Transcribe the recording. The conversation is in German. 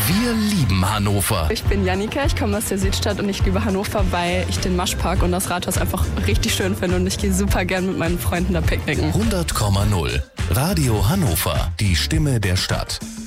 Wir lieben Hannover. Ich bin Jannika, ich komme aus der Südstadt und ich liebe Hannover, weil ich den Maschpark und das Rathaus einfach richtig schön finde und ich gehe super gern mit meinen Freunden da picknicken. 100,0 Radio Hannover, die Stimme der Stadt.